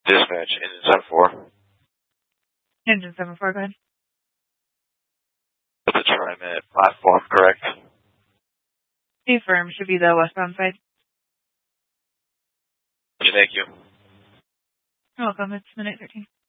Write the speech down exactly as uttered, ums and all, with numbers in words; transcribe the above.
Dispatch, engine seven four. Engine seven four, go ahead. That's a TriMet platform, correct? Confirm, should be the westbound side. Thank you. You're welcome, it's minute thirteen.